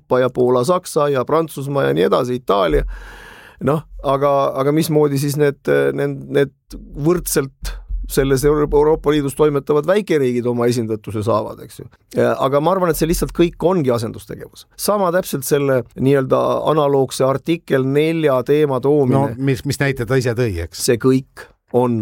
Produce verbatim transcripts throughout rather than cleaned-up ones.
Euroopa ja Poola, Saksa ja Prantsusmaa ja nii edasi, Itaalia. Noh, aga, aga mismoodi siis need, need, need võrdselt selles Euroopa Liidus toimetavad väikeriigid oma esindatuse saavad, eks ju. Aga ma arvan, et see lihtsalt kõik ongi asendustegevus. Sama täpselt selle nii-öelda analoogse artikkel nelja teema toomine. No, mis, mis näite ta ise tõi, eks? See kõik on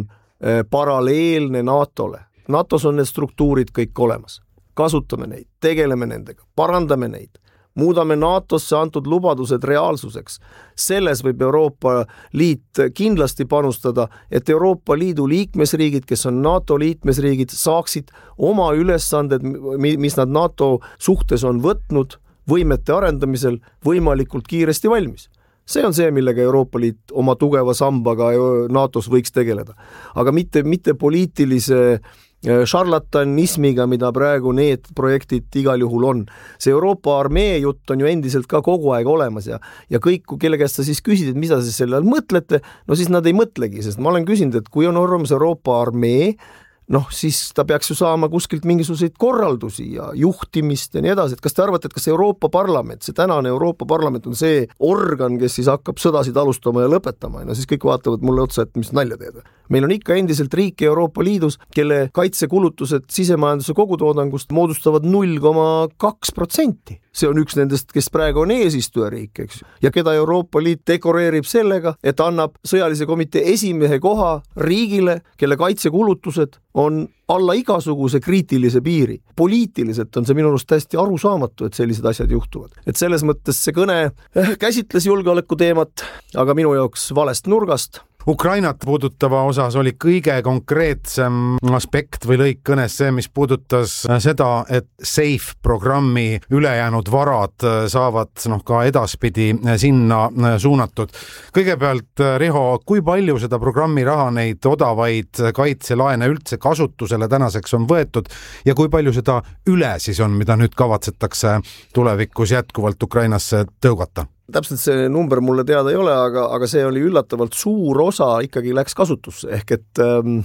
paralleelne NATOle. NATOs on need struktuurid kõik olemas. Kasutame neid, tegeleme nendega, parandame neid. Muudame NATOsse antud lubadused reaalsuseks. Selles võib Euroopa Liit kindlasti panustada, et Euroopa Liidu liikmesriigid, kes on NATO liikmesriigid, saaksid oma ülesanded, mis nad NATO suhtes on võtnud võimete arendamisel, võimalikult kiiresti valmis. See on see, millega Euroopa Liit oma tugeva sambaga NATOs võiks tegeleda. Aga mitte, mitte poliitilise šarlatanismiga, mida praegu need projektid igal juhul on. See Euroopa armee jutt on ju endiselt ka kogu aeg olemas ja, ja kõik, kelle käest sa siis küsid, et mida siis selle all mõtlete, no siis nad ei mõtlegi, sest ma olen küsinud, et kui on olemas Euroopa armee, noh, siis ta peaks ju saama kuskilt mingisuguseid korraldusi ja juhtimist ja nii edasi. Et kas te arvate, et kas Euroopa Parlament, see tänane Euroopa Parlament on see organ, kes siis hakkab sõdasid alustama ja lõpetama? No siis kõik vaatavad mulle otsa, et mis nalja teed. Meil on ikka endiselt riike Euroopa Liidus, kelle kaitsekulutused sisemajanduse kogutoodangust moodustavad null koma kaks protsenti. See on üks nendest, kes praegu on eesistujariik, eks ju. Ja keda Euroopa Liit dekoreerib sellega, et annab sõjalise komitee esimehe koha riigile, kelle kaitsekulutused on alla igasuguse kriitilise piiri. Poliitiliselt on see minu arust täiesti arusaamatu, et sellised asjad juhtuvad. Et selles mõttes see kõne käsitles julgeoleku teemat, aga minu jaoks valest nurgast. Ukrainat puudutava osas oli kõige konkreetsem aspekt või lõik kõnes see, mis puudutas seda, et SAFE programmi ülejäänud varad saavad noh, ka edaspidi sinna suunatud. Kõigepealt, Riho, kui palju seda programmi raha neid odavaid kaitselaene üldse kasutusele tänaseks on võetud ja kui palju seda üle siis on, mida nüüd kavatsetakse tulevikus jätkuvalt Ukrainasse tõugata? Täpselt see number mulle teada ei ole, aga, aga see oli üllatavalt suur osa ikkagi läks kasutusse. Ehk et,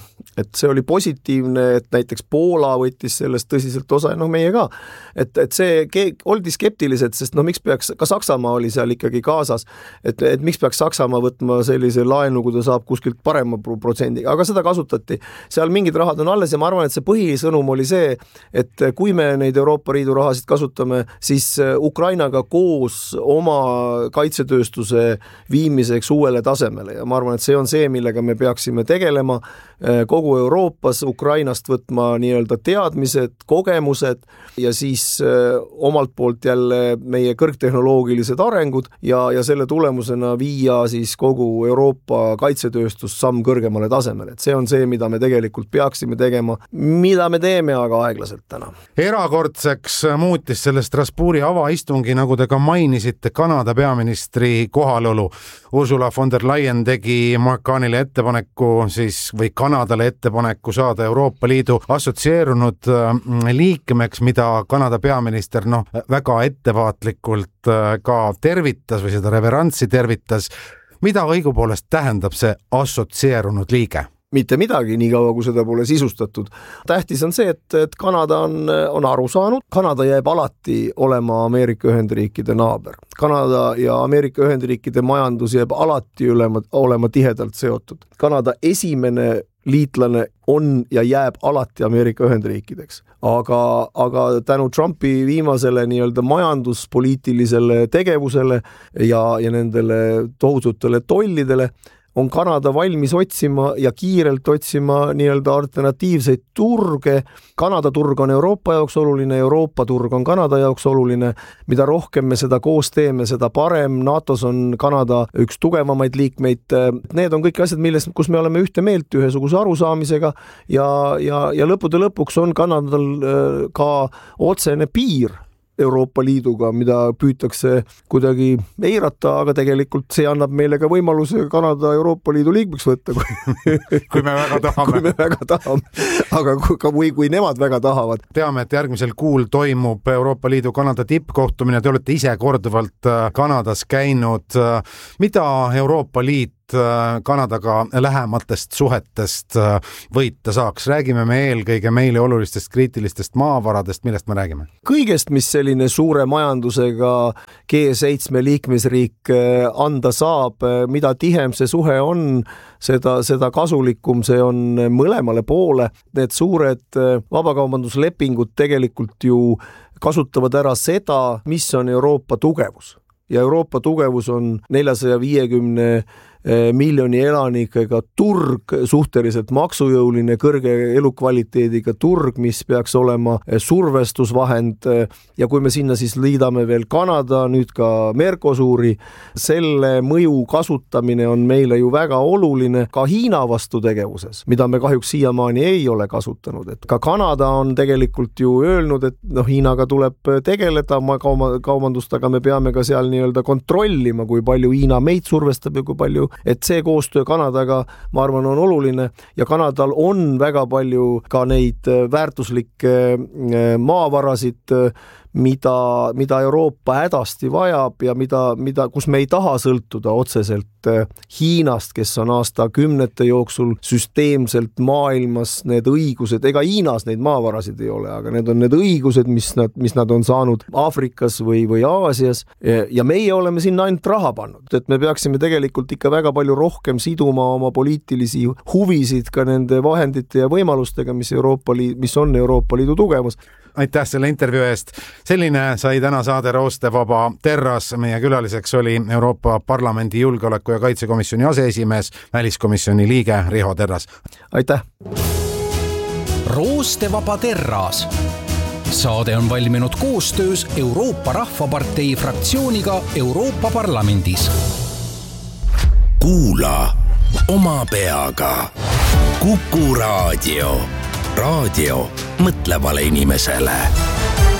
et see oli positiivne, et näiteks Poola võttis sellest tõsiselt osa ja noh meie ka. Et, et see oldi skeptilised, sest noh miks peaks, ka Saksamaa oli seal ikkagi kaasas, et, et miks peaks Saksamaa võtma sellise laenu, kui ta saab kuskilt parema protsendiga, aga seda kasutati. Seal mingid rahad on alles ja ma arvan, et see põhisõnum oli see, et kui me neid Euroopa Liidu rahasid kasutame, siis Ukrainaga koos oma kaitsetööstuse viimiseks uuele tasemele ja ma arvan, et see on see, millega me peaksime tegelema kogu Euroopas, Ukrainast võtma nii-öelda teadmised, kogemused ja siis omalt poolt jälle meie kõrgtehnoloogilised arengud ja, ja selle tulemusena viia siis kogu Euroopa kaitsetööstus samm kõrgemale tasemele. Et see on see, mida me tegelikult peaksime tegema, mida me teeme aga aeglaselt täna. Erakordseks muutis selle Strasbourgi avaistungi, nagu te ka mainisite, Kanada peaministri kohalolu. Ursula von der Leyen tegi Mark Carney'le ettepaneku siis või Kanadale ettepaneku saada Euroopa Liidu assotsieerunud liikmeks, mida Kanada peaminister noh, väga ettevaatlikult ka tervitas või seda reverantsi tervitas. Mida õigupoolest tähendab see assotsieerunud liige? Mitte midagi, nii kaua kui seda pole sisustatud. Tähtis on see, et, et Kanada on, on aru saanud. Kanada jääb alati olema Ameerika Ühendriikide naaber. Kanada ja Ameerika Ühendriikide majandus jääb alati olema, olema tihedalt seotud. Kanada esimene liitlane on ja jääb alati Ameerika Ühendriikideks. Aga, aga tänu Trumpi viimasele nii-öelda majanduspoliitilisele tegevusele ja, ja nendele tohututele tollidele on Kanada valmis otsima ja kiirelt otsima nii-öelda alternatiivseid turge. Kanada turg on Euroopa jaoks oluline, Euroopa turg on Kanada jaoks oluline. Mida rohkem me seda koos teeme, seda parem. NATOs on Kanada üks tugevamaid liikmeid. Need on kõik asjad, milles, kus me oleme ühte meelt ühesuguse arusaamisega ja, ja, ja lõppude lõpuks on Kanadal ka otsene piir Euroopa Liiduga, mida püütakse kuidagi eirata, aga tegelikult see annab meile ka võimaluse Kanada Euroopa Liidu liikmeks võtta, kui, kui me väga tahame. Kui me väga tahame. Aga kui, kui nemad väga tahavad. Teame, et järgmisel kuul toimub Euroopa Liidu Kanada tippkohtumine. Te olete ise korduvalt Kanadas käinud. Mida Euroopa Liit Kanadaga lähematest suhetest võita saaks? Räägime me eelkõige meile olulistest kriitilistest maavaradest, millest me räägime? Kõigest, mis selline suure majandusega G seitsme liikmesriik anda saab, mida tihem see suhe on, seda, seda kasulikum see on mõlemale poole. Need suured vabakaubanduslepingud tegelikult ju kasutavad ära seda, mis on Euroopa tugevus. Ja Euroopa tugevus on neljasaja viiekümne miljoni elanikega turg, suhteliselt maksujõuline, kõrge elukvaliteediga turg, mis peaks olema survestusvahend. Ja kui me sinna siis liidame veel Kanada, nüüd ka Mercosuri, selle mõju kasutamine on meile ju väga oluline ka Hiina vastu tegevuses, mida me kahjuks siiamaani ei ole kasutanud. Et ka Kanada on tegelikult ju öelnud, et noh, Hiinaga tuleb tegeleda oma kaubandust, aga me peame ka seal nii-öelda kontrollima, kui palju Hiina meid survestab ja kui palju, et see koostöö Kanadaga, ma arvan, on oluline ja Kanadal on väga palju ka neid väärtuslikke maavarasid, mida, mida Euroopa hädasti vajab ja mida, mida, kus me ei taha sõltuda otseselt Hiinast, kes on aastakümnete jooksul süsteemselt maailmas need õigused, ega Hiinas neid maavarasid ei ole, aga need on need õigused, mis nad, mis nad on saanud Aafrikas või, või Aasias ja meie oleme sinna ainult raha pannud, et me peaksime tegelikult ikka väga palju rohkem siduma oma poliitilisi huvisid ka nende vahendite ja võimalustega, mis, Euroopa Liit, mis on Euroopa Liidu tugevus. Aitäh selle intervjuu eest. Selline sai täna saade Roostevaba terras. Meie külaliseks oli Euroopa Parlamendi julgeoleku ja kaitsekomisjoni aseesimees, väliskomisjoni liige Riho Terras. Aitäh! Roostevaba terras. Saade on valminud koostöös Euroopa Rahvapartei fraktsiooniga Euroopa Parlamendis. Kuula oma peaga. Kuku raadio. Raadio mõtlevale inimesele.